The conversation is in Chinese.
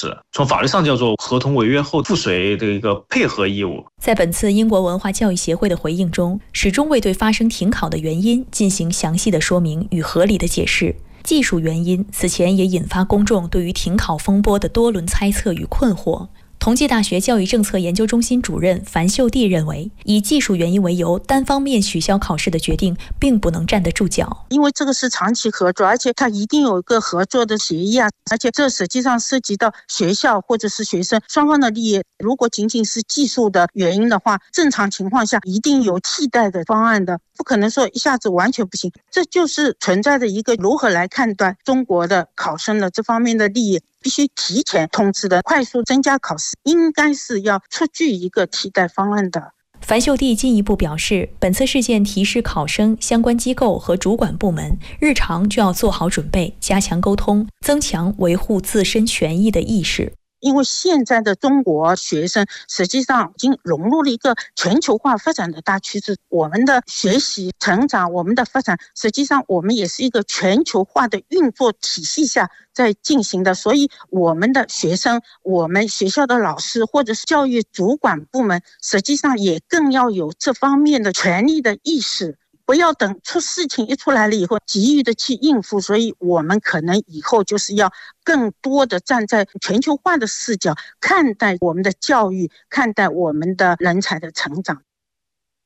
试，从法律上叫做合同违约后附随的一个配合义务。 在本次英国文化教育协会的回应中，始终未对发生停考的原因进行详细的说明与合理的解释。技术原因此前也引发公众对于停考风波的多轮猜测与困惑。同济大学教育政策研究中心主任樊秀娣认为，以技术原因为由单方面取消考试的决定并不能站得住脚， 因为这个是长期合作，而且它一定有一个合作的协议啊，而且这实际上涉及到学校或者是学生双方的利益。如果仅仅是技术的原因的话，正常情况下一定有替代的方案的，不可能说一下子完全不行。这就是存在的一个如何来判断中国的考生的这方面的利益，必须提前通知的快速增加考试，应该是要出具一个替代方案的。 樊秀娣进一步表示，本次事件提示考生、相关机构和主管部门日常就要做好准备，加强沟通，增强维护自身权益的意识。 因为现在的中国学生实际上已经融入了一个全球化发展的大趋势，我们的学习成长，我们的发展，实际上我们也是一个全球化的运作体系下在进行的，所以我们的学生，我们学校的老师或者是教育主管部门，实际上也更要有这方面的权利的意识，不要等出事情一出来了以后急于的去应付。所以我们可能以后就是要更多的站在全球化的视角看待我们的教育，看待我们的人才的成长。